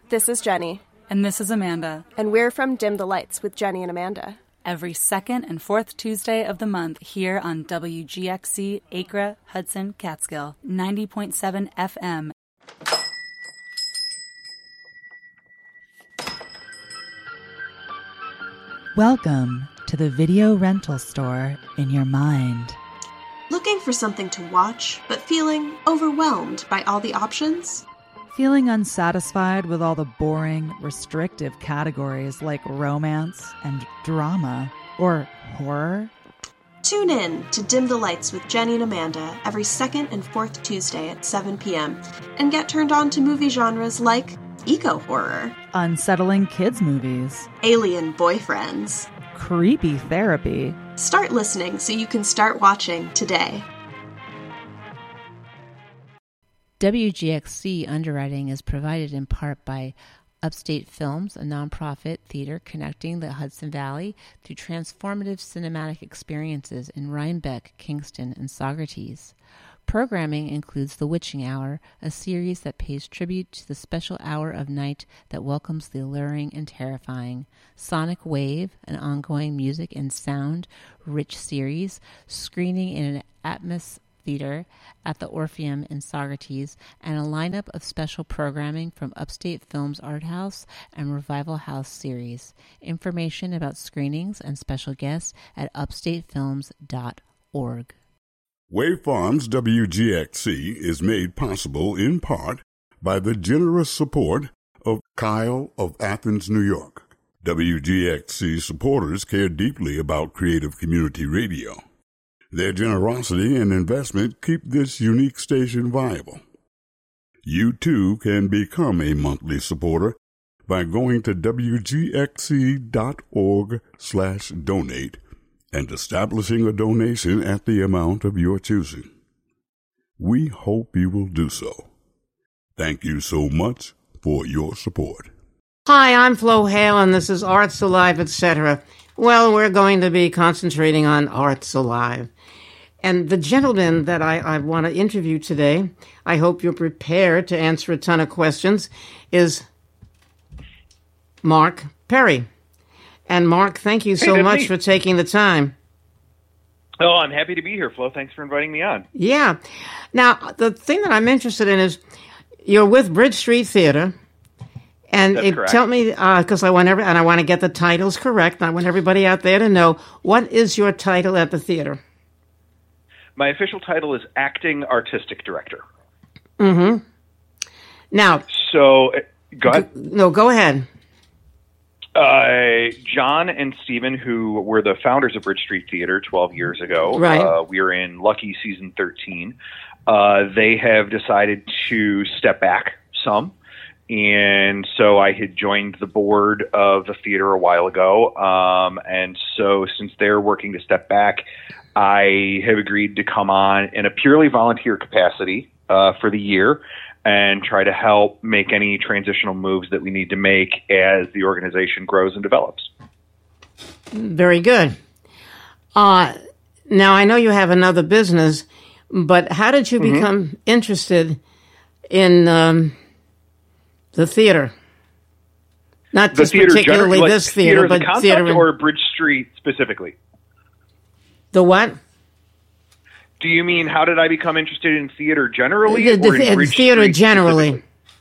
This is Jenny. And this is Amanda. And we're from Dim the Lights with Jenny and Amanda. Every second and fourth Tuesday of the month here on WGXC, Acre, Hudson, Catskill, 90.7 FM. Welcome to the video rental store in your mind. Looking for something to watch, but feeling overwhelmed by all the options? Feeling unsatisfied with all the boring, restrictive categories like romance and drama or horror? Tune in to Dim the Lights with Jenny and Amanda every second and fourth Tuesday at 7 p.m. and get turned on to movie genres like eco-horror, unsettling kids movies, alien boyfriends, creepy therapy. Start listening so you can start watching today. WGXC underwriting is provided in part by Upstate Films, a nonprofit theater connecting the Hudson Valley through transformative cinematic experiences in Rhinebeck, Kingston, and Saugerties. Programming includes The Witching Hour, a series that pays tribute to the special hour of night that welcomes the alluring and terrifying. Sonic Wave, an ongoing music and sound-rich series, screening in an Atmos Theater at the Orpheum in Saugerties, and a lineup of special programming from Upstate Films Art House and Revival House series. Information about screenings and special guests at upstatefilms.org. Wave Farms WGXC is made possible in part by the generous support of Kyle of Athens, New York. WGXC supporters care deeply about creative community radio. Their generosity and investment keep this unique station viable. You too can become a monthly supporter by going to wgxc.org/donate and establishing a donation at the amount of your choosing. We hope you will do so. Thank you so much for your support. Hi, I'm Flo Hale, and this is Arts Alive, etc. Well, we're going to be concentrating on Arts Alive. And the gentleman that I want to interview today, I hope you're prepared to answer a ton of questions, is Mark Perry. And Mark, thank you so much for taking the time. Oh, I'm happy to be here, Flo. Thanks for inviting me on. Yeah. Now, the thing that I'm interested in is you're with Bridge Street Theater. And tell me, because I want to get the titles correct. I want everybody out there to know, what is your title at the theater? My official title is Acting Artistic Director. Mm-hmm. Now. So, go ahead. No, go ahead. John and Stephen, who were the founders of Bridge Street Theater 12 years ago, right. We are in Lucky Season 13. They have decided to step back some. And so I had joined the board of the theater a while ago. And so since they're working to step back, I have agreed to come on in a purely volunteer capacity for the year and try to help make any transitional moves that we need to make as the organization grows and develops. Very good. Now, I know you have another business, but how did you become interested in the theater? Not just particularly this theater, but theater or Bridge Street specifically. The what? Do you mean how did I become interested in theater generally? The theater generally.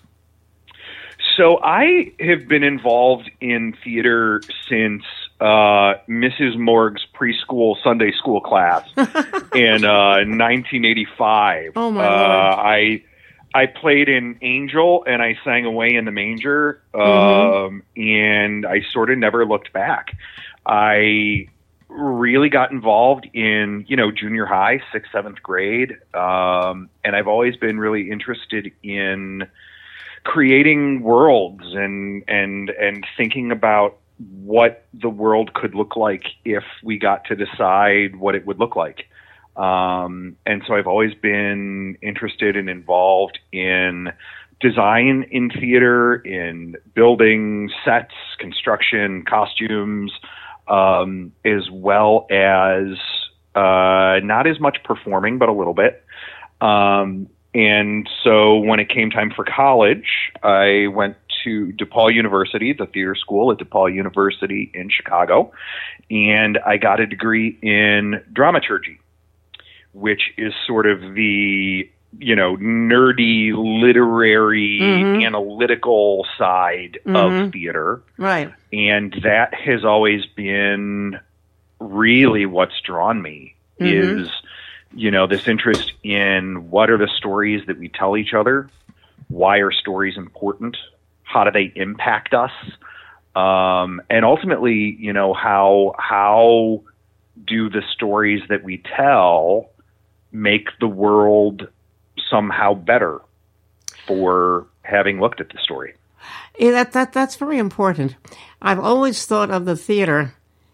So I have been involved in theater since Mrs. Morg's preschool Sunday school class in 1985. Oh my Lord. I played in Angel and I sang Away in the Manger, and I sort of never looked back. I really got involved in, junior high, 6th, 7th grade. And I've always been really interested in creating worlds and thinking about what the world could look like if we got to decide what it would look like. And so I've always been interested and involved in design in theater, in building sets, construction, costumes, as well as not as much performing, but a little bit. And so when it came time for college, I went to DePaul University, the theater school at DePaul University in Chicago, and I got a degree in dramaturgy, which is sort of the, nerdy, literary, analytical side of theater. Right. And that has always been really what's drawn me is, this interest in what are the stories that we tell each other? Why are stories important? How do they impact us? And ultimately, how do the stories that we tell make the world somehow better for having looked at the story? Yeah, that's very important. I've always thought of the theater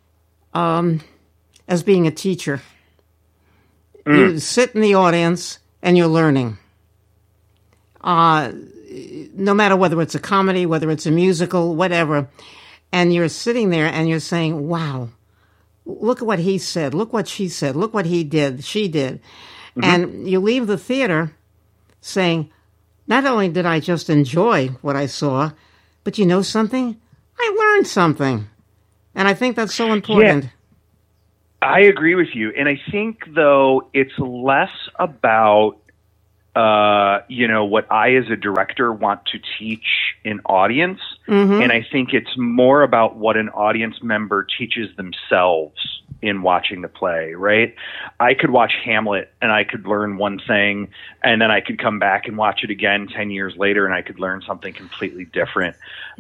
as being a teacher. You sit in the audience and you're learning. No matter whether it's a comedy, whether it's a musical, whatever, and you're sitting there and you're saying, wow, look at what he said, look what she said, look what he did, she did. And you leave the theater saying, not only did I just enjoy what I saw, but you know something? I learned something. And I think that's so important. Yeah. I agree with you. And I think, though, it's less about, what I as a director want to teach an audience. And I think it's more about what an audience member teaches themselves in watching the play, right? I could watch Hamlet and I could learn one thing, and then I could come back and watch it again 10 years later and I could learn something completely different.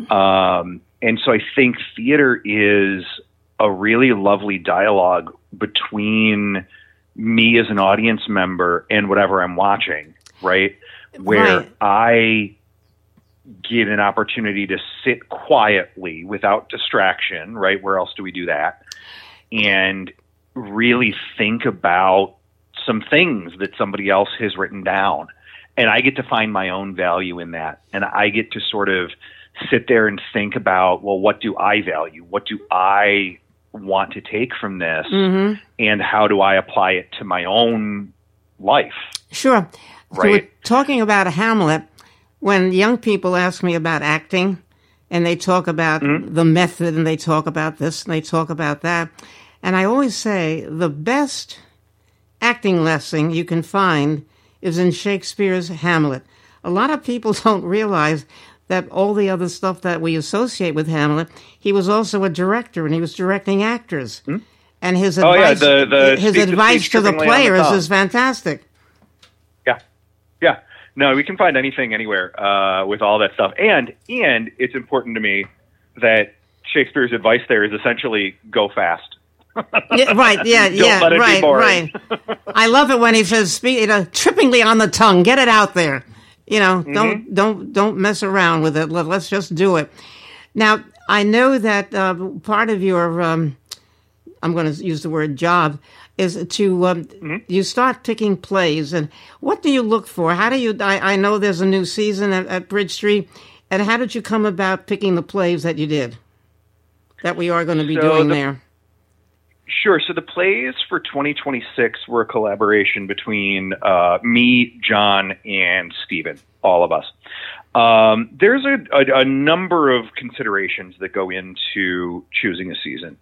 And so I think theater is a really lovely dialogue between me as an audience member and whatever I'm watching, right? Where I get an opportunity to sit quietly without distraction, right? Where else do we do that? And really think about some things that somebody else has written down. And I get to find my own value in that. And I get to sort of sit there and think about, well, what do I value? What do I want to take from this? And how do I apply it to my own life? Sure. Right. So we're talking about Hamlet. When young people ask me about acting, and they talk about the method, and they talk about this, and they talk about that, and I always say the best acting lesson you can find is in Shakespeare's Hamlet. A lot of people don't realize that all the other stuff that we associate with Hamlet, he was also a director, and he was directing actors. And his advice, his advice to the players is fantastic. Yeah. No, we can find anything anywhere with all that stuff. And it's important to me that Shakespeare's advice there is essentially go fast. Yeah, right, Don't let it be boring. Right. I love it when he says, trippingly on the tongue, get it out there. Don't mess around with it. Let's just do it. Now, I know that part of your, I'm going to use the word job, is to, you start picking plays. And what do you look for? How do you, I know there's a new season at Bridge Street. And how did you come about picking the plays that you did, that we are going to be doing there? Sure. So the plays for 2026 were a collaboration between me, John, and Stephen, all of us. There's a number of considerations that go into choosing a season.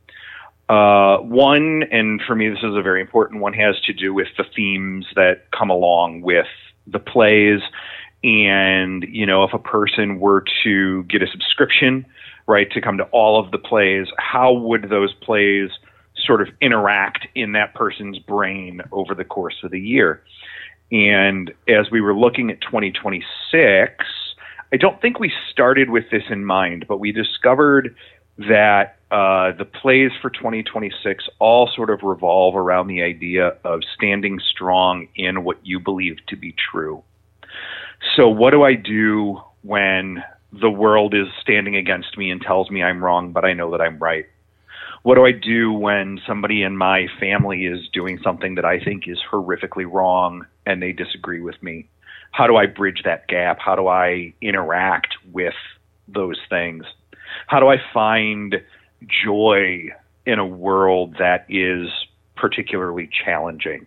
One, and for me this is a very important one, has to do with the themes that come along with the plays. And, if a person were to get a subscription, right, to come to all of the plays, how would those plays sort of interact in that person's brain over the course of the year? And as we were looking at 2026, I don't think we started with this in mind, but we discovered that the plays for 2026 all sort of revolve around the idea of standing strong in what you believe to be true. So what do I do when the world is standing against me and tells me I'm wrong, but I know that I'm right? What do I do when somebody in my family is doing something that I think is horrifically wrong and they disagree with me? How do I bridge that gap? How do I interact with those things? How do I find joy in a world that is particularly challenging?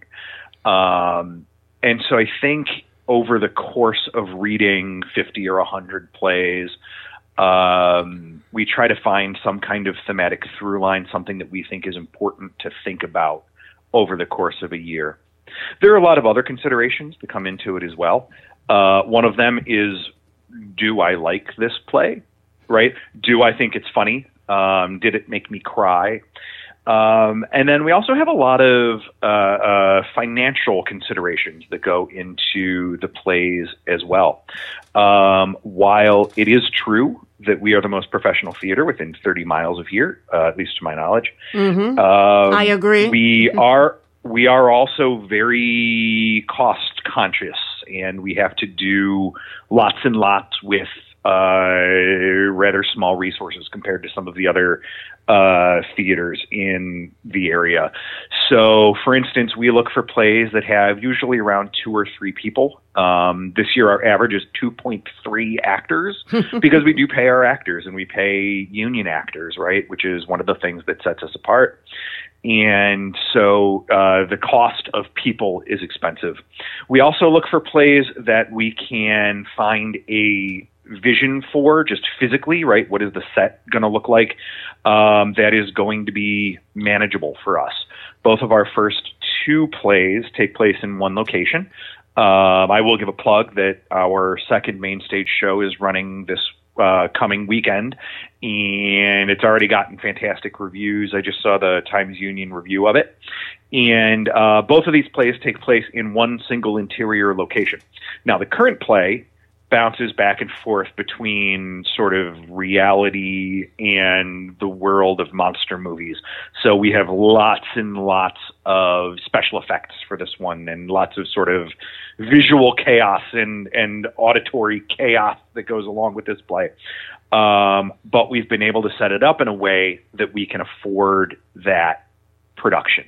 And so I think over the course of reading 50 or 100 plays, We try to find some kind of thematic through line, something that we think is important to think about over the course of a year. There are a lot of other considerations that come into it as well. One of them is, do I like this play, right? Do I think it's funny? Did it make me cry? And then we also have a lot of financial considerations that go into the plays as well. While it is true that we are the most professional theater within 30 miles of here, at least to my knowledge, I agree. We are also very cost conscious, and we have to do lots and lots with rather small resources compared to some of the other theaters in the area. So, for instance, we look for plays that have usually around 2 or 3 people. This year, our average is 2.3 actors because we do pay our actors, and we pay union actors, right, which is one of the things that sets us apart. And so the cost of people is expensive. We also look for plays that we can find a vision for, just physically, right? What is the set going to look like? That is going to be manageable for us. Both of our first 2 plays take place in one location. I will give a plug that our second main stage show is running this coming weekend, and it's already gotten fantastic reviews. I just saw the Times Union review of it. And both of these plays take place in one single interior location. Now, the current play bounces back and forth between sort of reality and the world of monster movies. So we have lots and lots of special effects for this one, and lots of sort of visual chaos and auditory chaos that goes along with this play. But we've been able to set it up in a way that we can afford that production.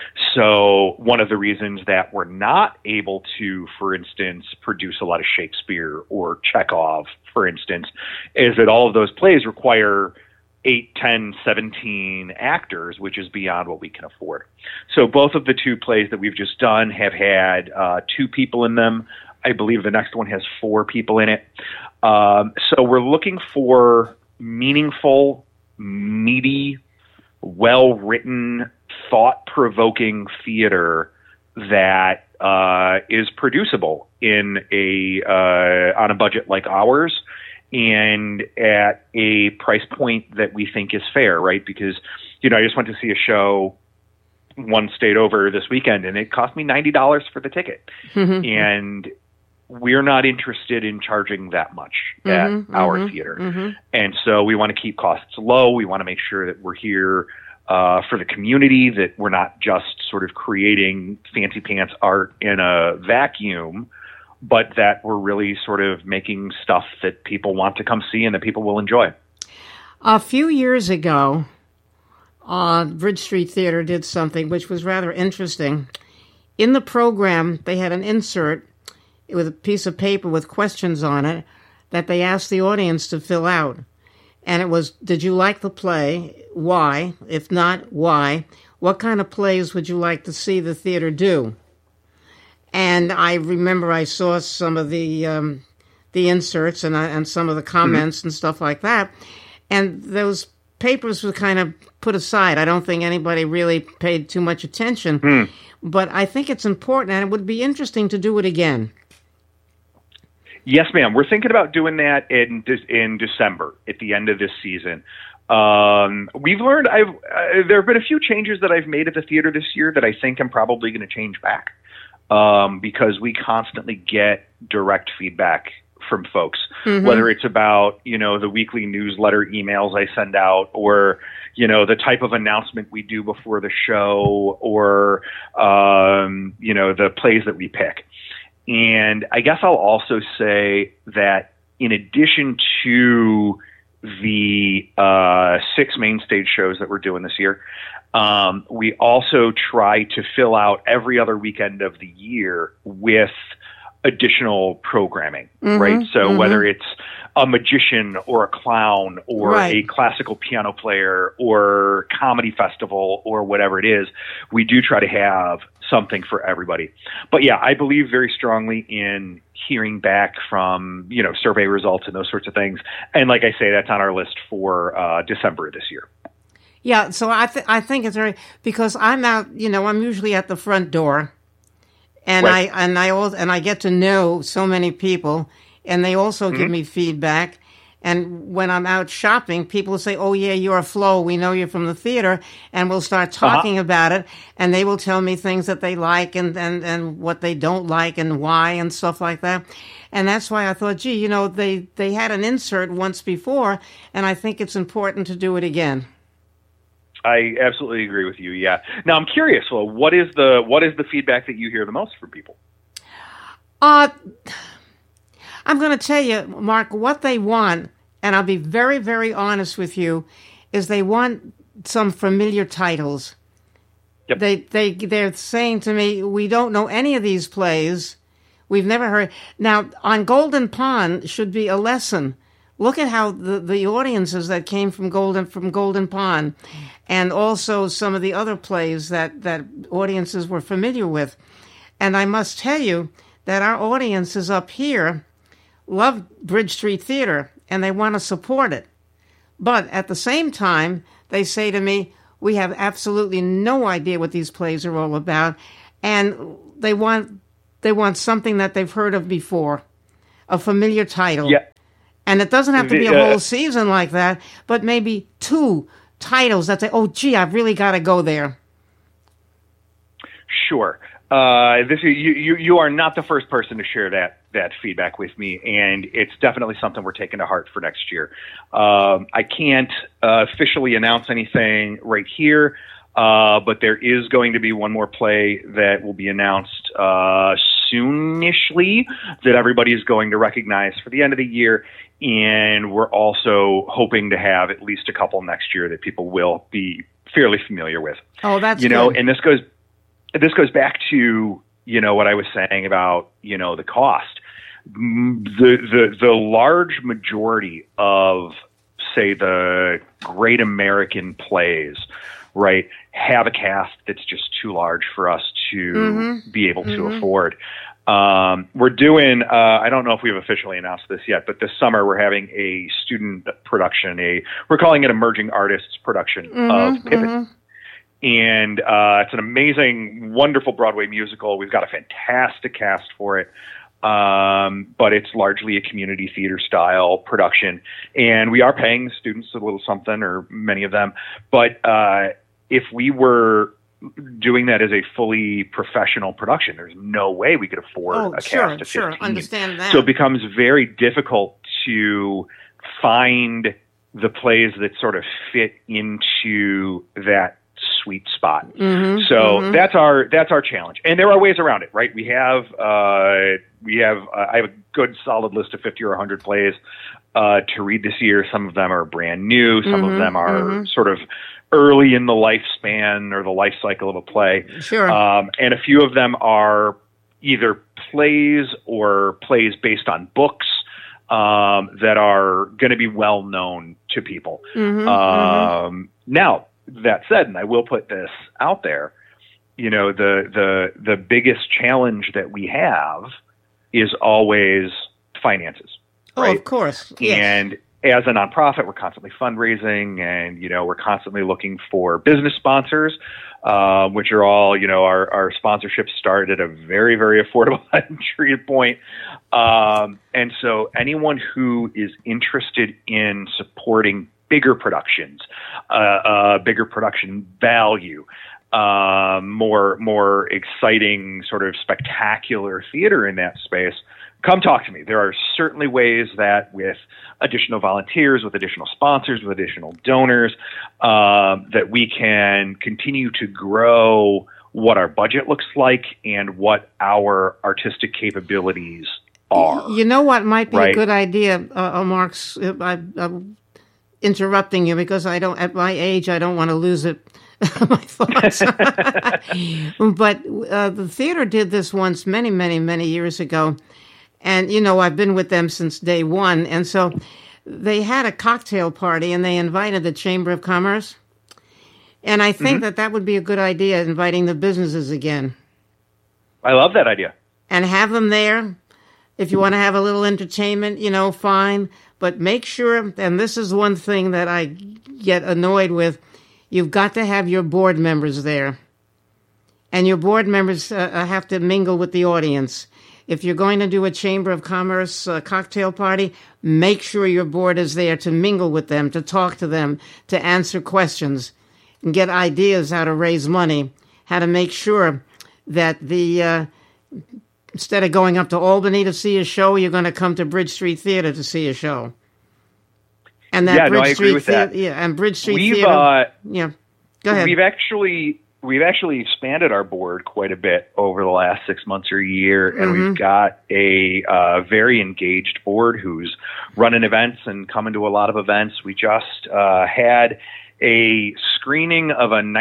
So one of the reasons that we're not able to, for instance, produce a lot of Shakespeare or Chekhov, for instance, is that all of those plays require 8, 10, 17 actors, which is beyond what we can afford. So both of the 2 plays that we've just done have had 2 people in them. I believe the next one has 4 people in it. So we're looking for meaningful, meaty, well-written, thought-provoking theater that is producible in on a budget like ours, and at a price point that we think is fair, right? Because, I just went to see a show one state over this weekend, and it cost me $90 for the ticket. And we're not interested in charging that much at our theater. And so we want to keep costs low. We want to make sure that we're here for the community, that we're not just sort of creating fancy pants art in a vacuum, but that we're really sort of making stuff that people want to come see and that people will enjoy. A few years ago, Bridge Street Theater did something which was rather interesting. In the program, they had an insert with a piece of paper with questions on it that they asked the audience to fill out. And it was, did you like the play? Why? If not, why? What kind of plays would you like to see the theater do? And I remember I saw some of the inserts and some of the comments and stuff like that. And those papers were kind of put aside. I don't think anybody really paid too much attention. But I think it's important, and it would be interesting to do it again. Yes, ma'am. We're thinking about doing that in December at the end of this season. We've learned there have been a few changes that I've made at the theater this year that I think I'm probably going to change back, because we constantly get direct feedback from folks, whether it's about, the weekly newsletter emails I send out, or, the type of announcement we do before the show, or, the plays that we pick. And I guess I'll also say that in addition to the 6 main stage shows that we're doing this year, we also try to fill out every other weekend of the year with additional programming, right? So whether it's a magician or a clown or a classical piano player or comedy festival or whatever it is. We do try to have something for everybody. But yeah, I believe very strongly in hearing back from, survey results and those sorts of things. And like I say, that's on our list for December of this year. Yeah, so I think it's very, because I'm out, I'm usually at the front door, and right. I get to know so many people, and they also give me feedback. And when I'm out shopping, people will say, "Oh yeah, you're Flo. We know you're from the theater," and we'll start talking about it, and they will tell me things that they like and what they don't like and why and stuff like that. And that's why I thought, gee, they had an insert once before, and I think it's important to do it again. I absolutely agree with you. Yeah. Now I'm curious. Well, what is the feedback that you hear the most from people? I'm going to tell you, Mark, what they want, and I'll be very, very honest with you, is they want some familiar titles. Yep. They're saying to me, we don't know any of these plays. We've never heard. Now, on Golden Pond should be a lesson. Look at how the audiences that came from Golden Pond, and also some of the other plays that audiences were familiar with. And I must tell you that our audiences up here love Bridge Street Theater, and they want to support it. But at the same time, they say to me, we have absolutely no idea what these plays are all about, and they want something that they've heard of before, a familiar title. Yeah. And it doesn't have to be a whole season like that, but maybe 2 titles that say, oh, gee, I've really got to go there. Sure. You are not the first person to share that feedback with me, and it's definitely something we're taking to heart for next year. I can't officially announce anything right here, but there is going to be one more play that will be announced soonishly that everybody is going to recognize for the end of the year. And we're also hoping to have at least a couple next year that people will be fairly familiar with. Oh, that's good. And this goes back to, what I was saying about, the cost. The large majority of, say, the great American plays, right, have a cast that's just too large for us to be able to afford. We're doing, I don't know if we've officially announced this yet, but this summer we're having a student production, we're calling it Emerging Artists production of Pippin. And it's an amazing, wonderful Broadway musical. We've got a fantastic cast for it. But it's largely a community theater style production. And we are paying the students a little something, or many of them. But if we were doing that as a fully professional production, there's no way we could afford a cast of 15. Sure, understand that. So it becomes very difficult to find the plays that sort of fit into that sweet spot. That's our challenge, and there are ways around it, right? I have a good solid list of 50 or 100 plays to read this year. Some of them are brand new. Some of them are sort of early in the lifespan or the life cycle of a play. Sure. And a few of them are either plays or plays based on books that are going to be well known to people. Now, that said, and I will put this out there, the biggest challenge that we have is always finances. Right? Oh, of course. Yes. And as a nonprofit, we're constantly fundraising, and we're constantly looking for business sponsors, which are all our sponsorships start at a very, very affordable entry point. And so anyone who is interested in supporting bigger productions, bigger production value, more exciting, sort of spectacular theater in that space, come talk to me. There are certainly ways that with additional volunteers, with additional sponsors, with additional donors, that we can continue to grow what our budget looks like and what our artistic capabilities are. You know what might be a good idea, Mark? I'm interrupting you because at my age, I don't want to lose it. My thoughts. But the theater did this once many, many, many years ago. And, you know, I've been with them since day one. And so they had a cocktail party and they invited the Chamber of Commerce. And I think that would be a good idea, inviting the businesses again. I love that idea. And have them there. If you want to have a little entertainment, you know, fine. But make sure, and this is one thing that I get annoyed with, you've got to have your board members there. And your board members have to mingle with the audience. If you're going to do a Chamber of Commerce cocktail party, make sure your board is there to mingle with them, to talk to them, to answer questions, and get ideas how to raise money, how to make sure that the instead of going up to Albany to see a show, you're going to come to Bridge Street Theater to see a show. And that I agree with that. Yeah, and Bridge Street Theater. Go ahead. We've actually expanded our board quite a bit over the last 6 months or a year, and we've got a very engaged board who's running events and coming to a lot of events. We just had a screening of a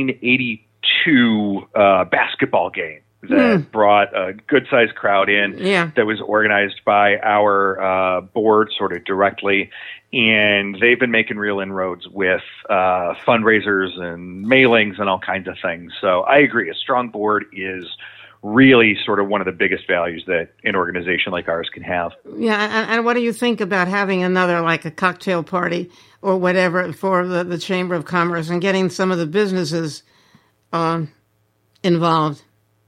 1982 basketball game that brought a good-sized crowd in. That was organized by our board sort of directly. And they've been making real inroads with fundraisers and mailings and all kinds of things. So I agree. A strong board is really sort of one of the biggest values that an organization like ours can have. Yeah, and what do you think about having another, like a cocktail party or whatever for the Chamber of Commerce and getting some of the businesses involved?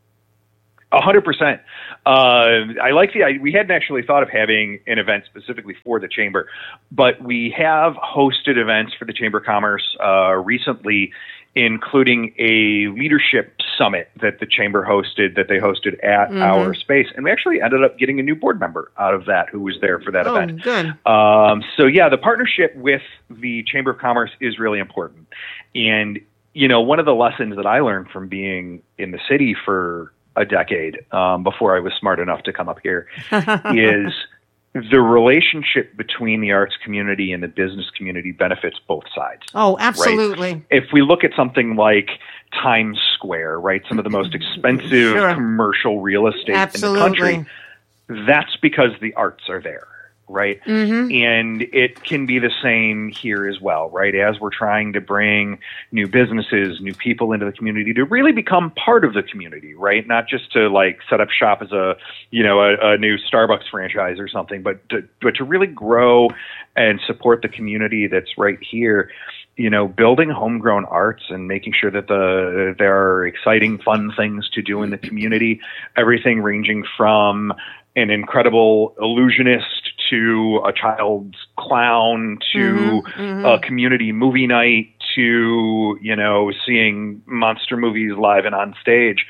100%. I like we hadn't actually thought of having an event specifically for the Chamber, but we have hosted events for the Chamber of Commerce recently, including a leadership summit that the Chamber hosted, that they hosted at our space. And we actually ended up getting a new board member out of that who was there for that event. Good. So yeah, the partnership with the Chamber of Commerce is really important. And, you know, one of the lessons that I learned from being in the city for a decade before I was smart enough to come up here is the relationship between the arts community and the business community benefits both sides. Oh, absolutely. Right? If we look at something like Times Square, right, some of the most expensive commercial real estate in the country, that's because the arts are there. Right. And it can be the same here as well, right? As we're trying to bring new businesses, new people into the community to really become part of the community, right? Not just to like set up shop as a new Starbucks franchise or something, but to really grow and support the community that's right here. You know, building homegrown arts and making sure that there are exciting, fun things to do in the community, everything ranging from an incredible illusionist to a child's clown to a community movie night to, you know, seeing monster movies live and on stage.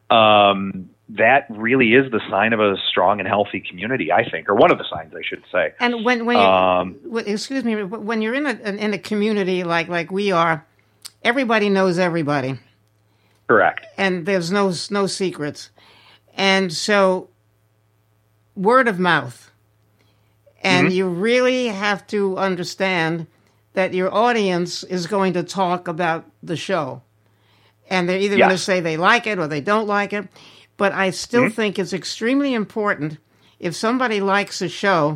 That really is the sign of a strong and healthy community, I think, or one of the signs, I should say. And when you're in a community like we are, everybody knows everybody. Correct. And there's no secrets. And so word of mouth. And you really have to understand that your audience is going to talk about the show. And they're either going to say they like it or they don't like it. But I still think it's extremely important, if somebody likes a show,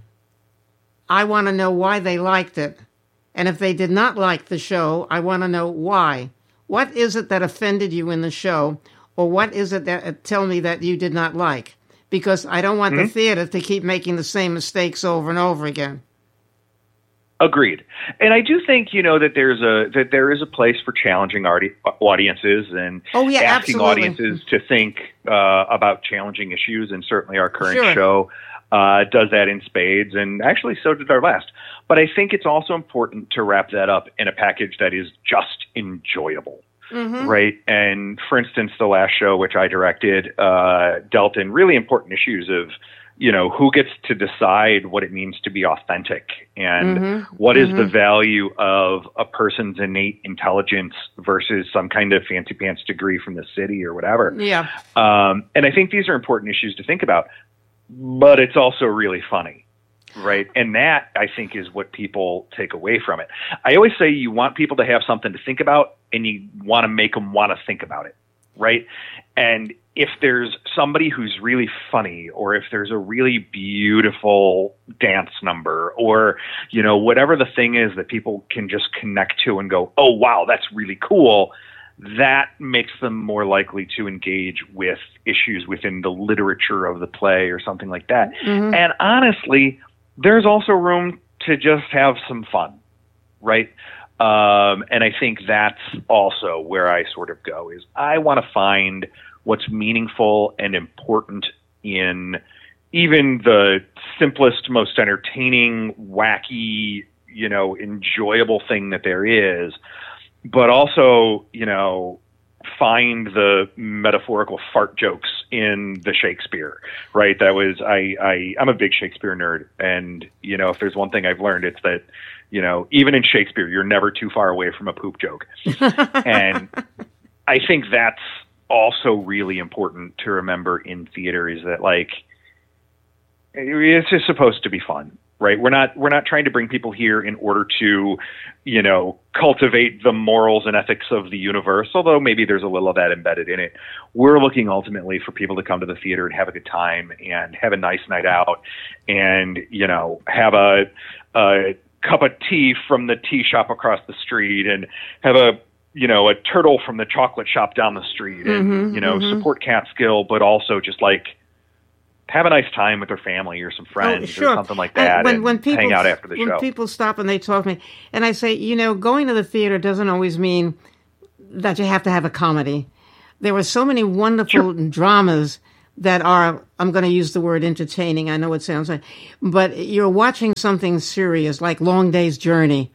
I want to know why they liked it. And if they did not like the show, I want to know why. What is it that offended you in the show? Or what is it that tell me that you did not like? Because I don't want the theater to keep making the same mistakes over and over again. Agreed. And I do think, you know, that there is a place for challenging audiences and asking audiences to think about challenging issues. And certainly our current show does that in spades. And actually, so did our last. But I think it's also important to wrap that up in a package that is just enjoyable. Right. And for instance, the last show, which I directed, dealt in really important issues of, you know, who gets to decide what it means to be authentic and what is the value of a person's innate intelligence versus some kind of fancy pants degree from the city or whatever. Yeah. And I think these are important issues to think about, but it's also really funny. Right. And that, I think, is what people take away from it. I always say you want people to have something to think about and you want to make them want to think about it. Right. And I think that's the key. And I think it's also important to think about, you know, who gets to decide what it means to be authentic and what is the value of a person's innate intelligence versus some kind of fancy pants degree from the city or whatever. Yeah. And I think these are important issues to think about, but it's also really funny. Right. And that, I think, is what people take away from it. I always say you want people to have something to think about and you want to make them want to think about it. right? And if there's somebody who's really funny, or if there's a really beautiful dance number, or, whatever the thing is that people can just connect to and go, oh, wow, that's really cool, that makes them more likely to engage with issues within the literature of the play or something like that. Mm-hmm. And honestly, there's also room to just have some fun, right? And I think that's also where I sort of go, is I want to find what's meaningful and important in even the simplest, most entertaining, wacky, enjoyable thing that there is, but also, find the metaphorical fart jokes in the Shakespeare, right? That was, I'm a big Shakespeare nerd. And, if there's one thing I've learned, it's that, even in Shakespeare, you're never too far away from a poop joke. And I think that's also really important to remember in theater, is that, like, it's just supposed to be fun, right? We're not trying to bring people here in order to, cultivate the morals and ethics of the universe, although maybe there's a little of that embedded in it. We're looking ultimately for people to come to the theater and have a good time and have a nice night out and, have a cup of tea from the tea shop across the street and have a turtle from the chocolate shop down the street and, support Catskill, but also just like have a nice time with their family or some friends or something like that, when people, hang out after the show. When people stop and they talk to me, and I say, going to the theater doesn't always mean that you have to have a comedy. There were so many wonderful dramas that are, I'm going to use the word entertaining, I know it sounds like, but you're watching something serious like Long Day's Journey.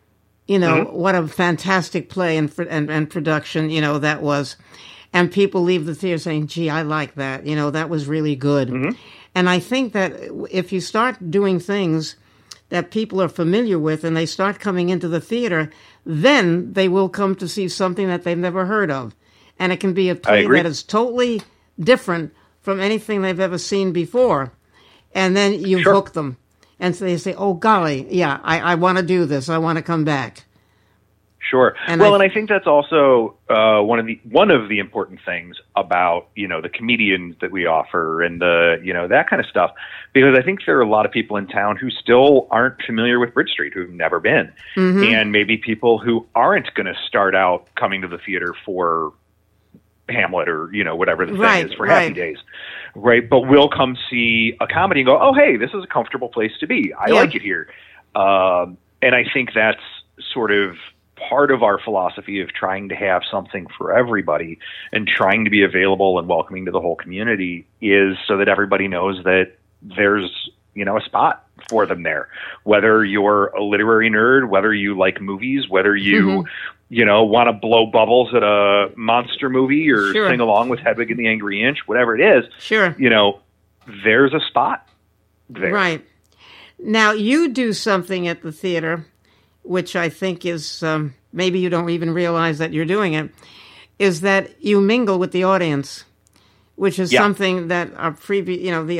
What a fantastic play and production, that was. And people leave the theater saying, gee, I like that. That was really good. Mm-hmm. And I think that if you start doing things that people are familiar with and they start coming into the theater, then they will come to see something that they've never heard of. And it can be a play that is totally different from anything they've ever seen before. And then you hook them. And so they say, oh, golly, yeah, I want to do this. I want to come back. Sure. And I think that's also one of the important things about, the comedians that we offer and the, that kind of stuff, because I think there are a lot of people in town who still aren't familiar with Bridge Street, who've never been. Mm-hmm. And maybe people who aren't going to start out coming to the theater for Hamlet or, whatever the thing is for Happy Days. Right. But we'll come see a comedy and go, oh, hey, this is a comfortable place to be. I like it here. And I think that's sort of part of our philosophy of trying to have something for everybody and trying to be available and welcoming to the whole community, is so that everybody knows that there's, a spot for them there. Whether you're a literary nerd, whether you like movies, whether you, want to blow bubbles at a monster movie or sing along with Hedwig and the Angry Inch, whatever it is, there's a spot there. Right. Now, you do something at the theater, which I think is, maybe you don't even realize that you're doing it, is that you mingle with the audience, which is something that our previous,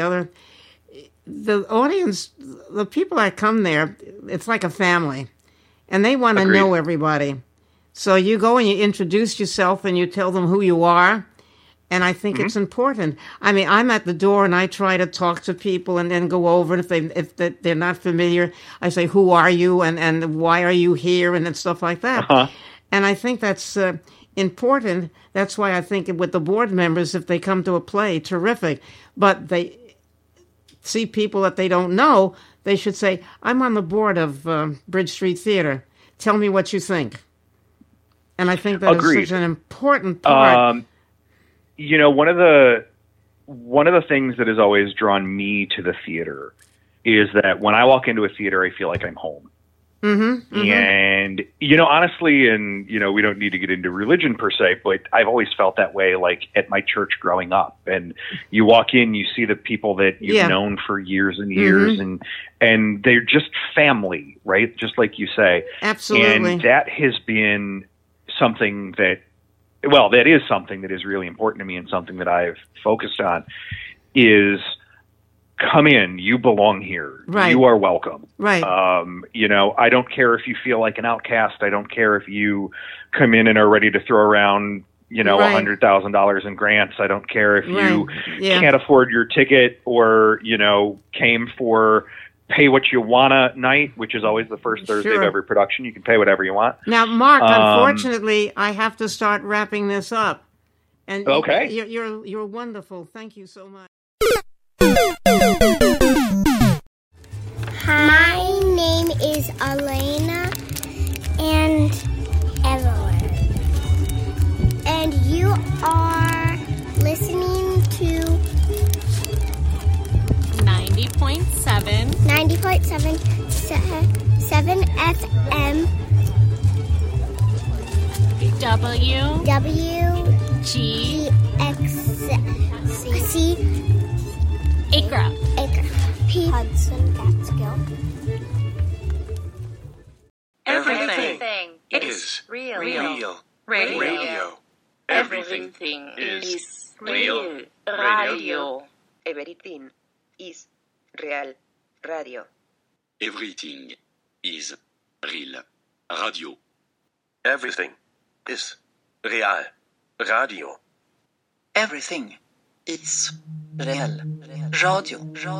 the audience, the people that come there, it's like a family, and they want to know everybody. So you go and you introduce yourself and you tell them who you are. And I think it's important. I mean, I'm at the door and I try to talk to people and then go over. And if they're not familiar, I say, who are you and why are you here and stuff like that. Uh-huh. And I think that's important. That's why I think with the board members, if they come to a play, terrific. But they see people that they don't know, they should say, I'm on the board of Bridge Street Theater. Tell me what you think. And I think that is such an important part. One of the things that has always drawn me to the theater is that when I walk into a theater, I feel like I'm home. Mm-hmm, mm-hmm. And, honestly, and, we don't need to get into religion per se, but I've always felt that way, like at my church growing up. And you walk in, you see the people that you've known for years and years, and they're just family, right? Just like you say. Absolutely. And that has been something that is something that is really important to me, and something that I've focused on is come in, you belong here. Right. You are welcome. Right. I don't care if you feel like an outcast. I don't care if you come in and are ready to throw around, Right. $100,000 in grants. I don't care if you Yeah. can't afford your ticket or, came for pay what you wanna night, which is always the first Thursday Sure. of every production. You can pay whatever you want. Now, Mark, unfortunately, I have to start wrapping this up. And Okay. you're wonderful. Thank you so much. My name is Elena and Evelyn. And you are listening to 90.7 90.7 FM WGXC Acre. P Hudson Catskill. Everything is real. Radio. Everything is real. Radio. Everything is real. Radio. Everything is real. Radio. Everything is real. Radio. Everything is real. Radio.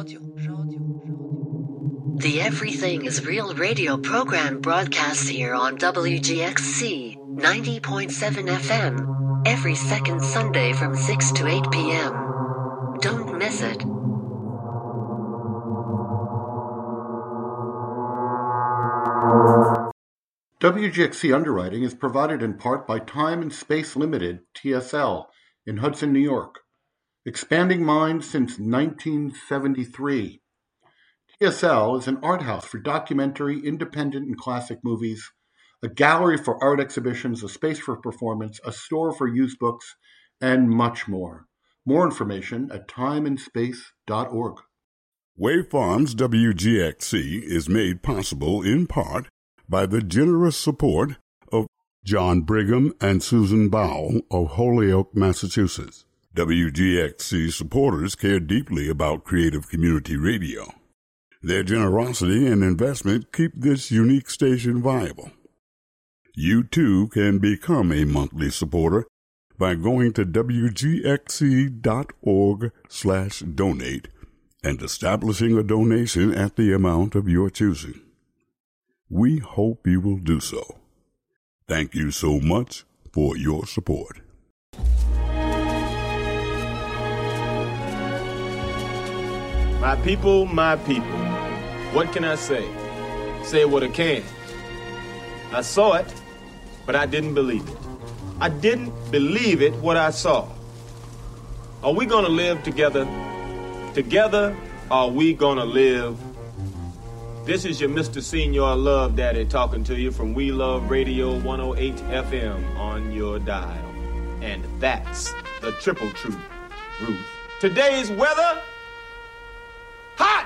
The Everything is Real radio program broadcasts here on WGXC 90.7 FM every second Sunday from 6 to 8 p.m. Don't miss it. WGXC underwriting is provided in part by Time and Space Limited, TSL, in Hudson, New York. Expanding minds since 1973. TSL is an art house for documentary, independent, and classic movies, a gallery for art exhibitions, a space for performance, a store for used books, and much more. More information at timeandspace.org. Wave Farms WGXC is made possible in part by the generous support of John Brigham and Susan Bowell of Holyoke, Massachusetts. WGXC supporters care deeply about creative community radio. Their generosity and investment keep this unique station viable. You too can become a monthly supporter by going to wgxc.org/donate and establishing a donation at the amount of your choosing. We hope you will do so. Thank you so much for your support. My people, what can I say? Say what I can. I saw it, but I didn't believe it. I didn't believe it what I saw. Are we gonna live together? Together, are we gonna live? This is your Mr. Senior Love Daddy talking to you from We Love Radio 108 FM on your dial. And that's the triple truth, Ruth. Today's weather, hot!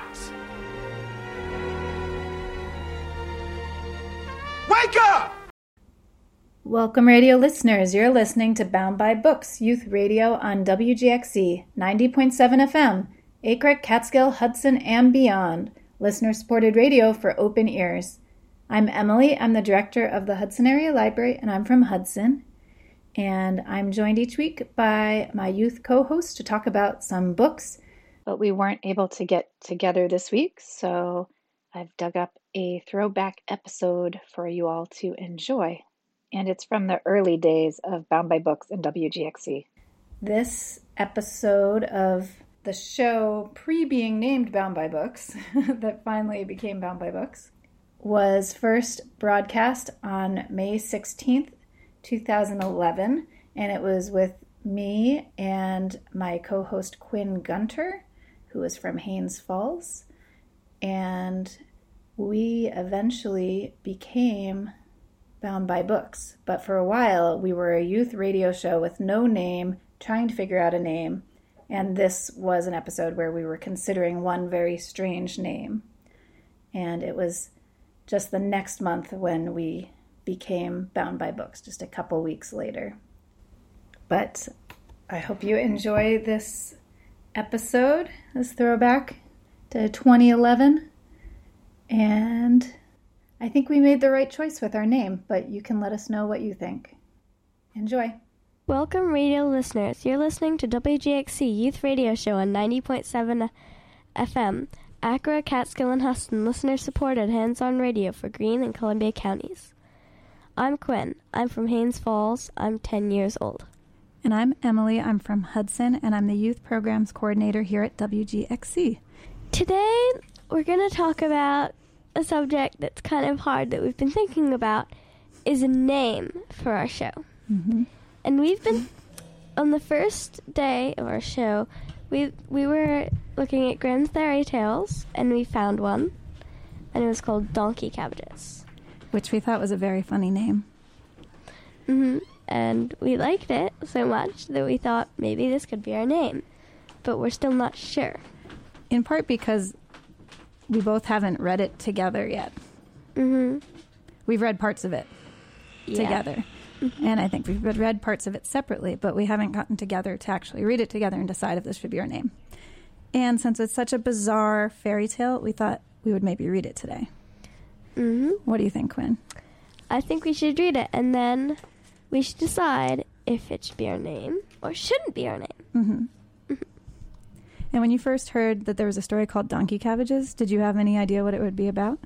Wake up! Welcome, radio listeners. You're listening to Bound by Books, youth radio on WGXC 90.7 FM, Acre, Catskill, Hudson, and beyond. Listener-supported radio for open ears. I'm Emily. I'm the director of the Hudson Area Library, and I'm from Hudson. And I'm joined each week by my youth co-host to talk about some books. But we weren't able to get together this week, so I've dug up a throwback episode for you all to enjoy. And it's from the early days of Bound by Books and WGXC. This episode of the show pre-being named Bound by Books, that finally became Bound by Books, was first broadcast on May 16th, 2011, and it was with me and my co-host Quinn Gunter, who is from Haines Falls, and we eventually became Bound by Books. But for a while, we were a youth radio show with no name, trying to figure out a name, and this was an episode where we were considering one very strange name. And it was just the next month when we became Bound by Books, just a couple weeks later. But I hope you enjoy this episode, this throwback to 2011. And I think we made the right choice with our name, but you can let us know what you think. Enjoy. Welcome, radio listeners. You're listening to WGXC Youth Radio Show on 90.7 FM. Accra, Catskill, and Huston, listener-supported hands-on radio for Greene and Columbia counties. I'm Quinn. I'm from Haines Falls. I'm 10 years old. And I'm Emily. I'm from Hudson, and I'm the Youth Programs Coordinator here at WGXC. Today, we're going to talk about a subject that's kind of hard that we've been thinking about, is a name for our show. Mm-hmm. And we've been, on the first day of our show, we were looking at Grimm's Fairy Tales, and we found one, and it was called Donkey Cabbages. Which we thought was a very funny name. Mm-hmm. And we liked it so much that we thought maybe this could be our name, but we're still not sure. In part because we both haven't read it together yet. Mm-hmm. We've read parts of it together. Mm-hmm. And I think we've read parts of it separately, but we haven't gotten together to actually read it together and decide if this should be our name. And since it's such a bizarre fairy tale, we thought we would maybe read it today. Mm-hmm. What do you think, Quinn? I think we should read it, and then we should decide if it should be our name or shouldn't be our name. Mm-hmm. Mm-hmm. And when you first heard that there was a story called Donkey Cabbages, did you have any idea what it would be about?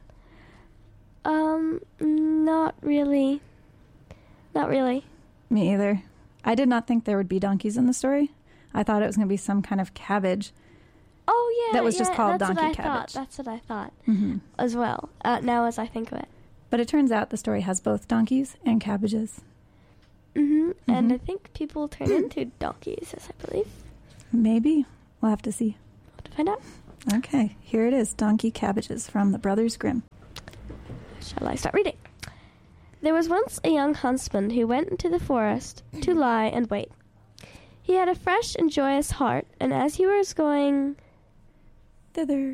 Not really. Not really. Me either. I did not think there would be donkeys in the story. I thought it was going to be some kind of cabbage. Oh, yeah. That was just called Donkey Cabbage. That's what I thought mm-hmm. as well, now as I think of it. But it turns out the story has both donkeys and cabbages. Mm-hmm. Mm-hmm. And I think people turn into donkeys, as I believe. Maybe. We'll have to see. We'll have to find out. Okay, here it is, Donkey Cabbages from the Brothers Grimm. Shall I start reading? There was once a young huntsman who went into the forest to lie and wait. He had a fresh and joyous heart, and as he was going thither,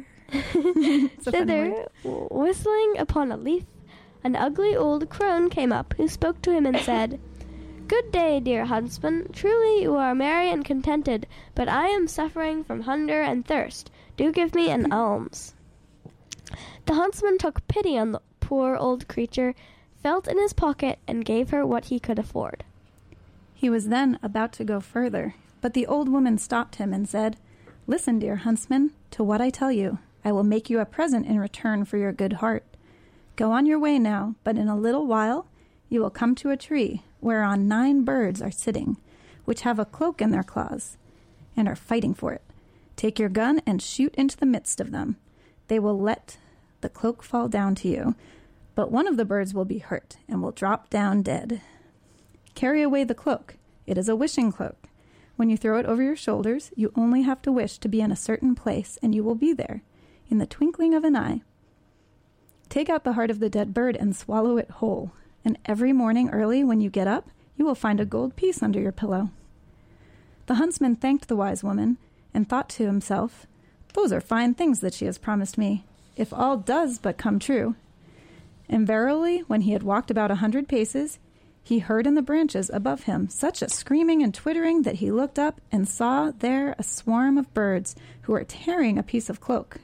whistling upon a leaf, an ugly old crone came up, who spoke to him and said, "Good day, dear huntsman. Truly you are merry and contented, but I am suffering from hunger and thirst. Do give me an alms." The huntsman took pity on the poor old creature, felt in his pocket, and gave her what he could afford. He was then about to go further, but the old woman stopped him and said, "Listen, dear huntsman, to what I tell you. I will make you a present in return for your good heart. Go on your way now, but in a little while you will come to a tree whereon 9 birds are sitting, which have a cloak in their claws, and are fighting for it. Take your gun and shoot into the midst of them. They will let the cloak fall down to you, but one of the birds will be hurt and will drop down dead. Carry away the cloak. It is a wishing cloak. When you throw it over your shoulders, you only have to wish to be in a certain place, and you will be there, in the twinkling of an eye. Take out the heart of the dead bird and swallow it whole, and every morning early when you get up, you will find a gold piece under your pillow." The huntsman thanked the wise woman, and thought to himself, "Those are fine things that she has promised me, if all does but come true." And verily, when he had walked about 100 paces, he heard in the branches above him such a screaming and twittering that he looked up and saw there a swarm of birds who were tearing a piece of cloth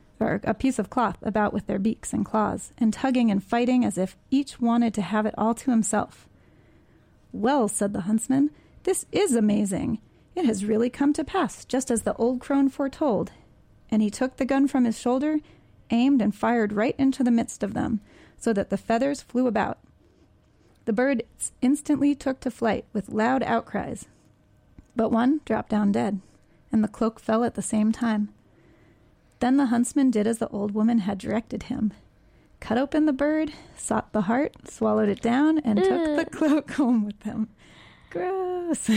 about with their beaks and claws, and tugging and fighting as if each wanted to have it all to himself. "Well," said the huntsman, "this is amazing. It has really come to pass, just as the old crone foretold." And he took the gun from his shoulder, aimed and fired right into the midst of them, so that the feathers flew about. The birds instantly took to flight with loud outcries, but one dropped down dead, and the cloak fell at the same time. Then the huntsman did as the old woman had directed him, cut open the bird, sought the heart, swallowed it down, and took the cloak home with him. Gross.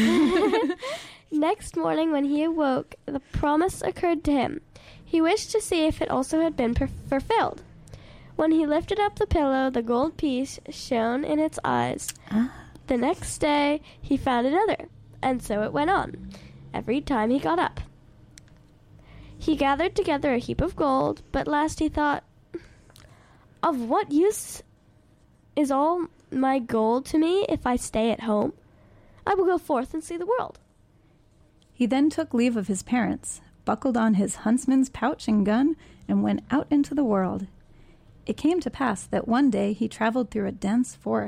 Next morning when he awoke, the promise occurred to him. He wished to see if it also had been fulfilled. When he lifted up the pillow, the gold piece shone in its eyes. The next day he found another, and so it went on, every time he got up. He gathered together a heap of gold, but last he thought, "Of what use is all my gold to me if I stay at home? I will go forth and see the world." He then took leave of his parents, buckled on his huntsman's pouch and gun, and went out into the world. It came to pass that one day he traveled through a dense forest,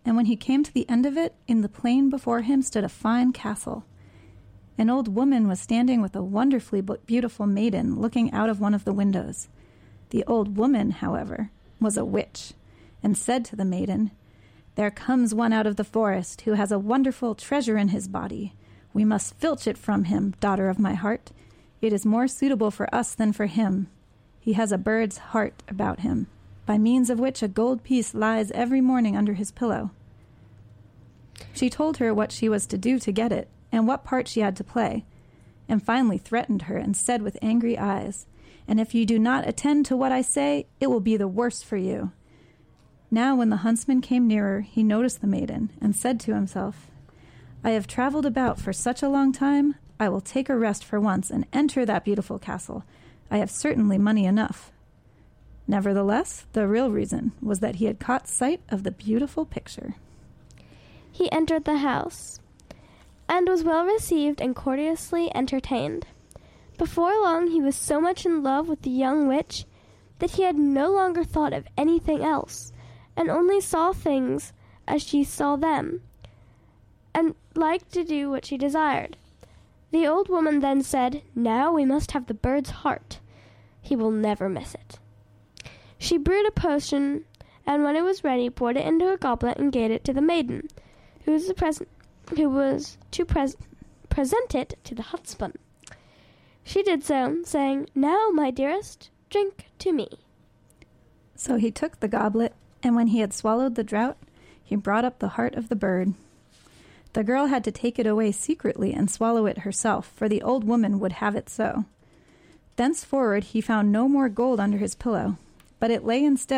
and when he came to the end of it, in the plain before him stood a fine castle. An old woman was standing with a wonderfully beautiful maiden looking out of one of the windows. The old woman, however, was a witch, and said to the maiden, "There comes one out of the forest who has a wonderful treasure in his body. We must filch it from him, daughter of my heart. It is more suitable for us than for him. He has a bird's heart about him, by means of which a gold piece lies every morning under his pillow." She told her what she was to do to get it, and what part she had to play, and finally threatened her and said with angry eyes, "And if you do not attend to what I say, it will be the worse for you." Now when the huntsman came nearer, he noticed the maiden, and said to himself, "I have traveled about for such a long time, I will take a rest for once and enter that beautiful castle. I have certainly money enough." Nevertheless, the real reason was that he had caught sight of the beautiful picture. He entered the house, and was well received and courteously entertained. Before long he was so much in love with the young witch that he had no longer thought of anything else, and only saw things as she saw them, and liked to do what she desired. The old woman then said, "Now we must have the bird's heart. He will never miss it." She brewed a potion, and when it was ready, poured it into a goblet and gave it to the maiden, who was to present it to the huntsman. She did so, saying, "Now, my dearest, drink to me." So he took the goblet, and when he had swallowed the draught, he brought up the heart of the bird. The girl had to take it away secretly and swallow it herself, for the old woman would have it so. Thenceforward he found no more gold under his pillow, but it lay instead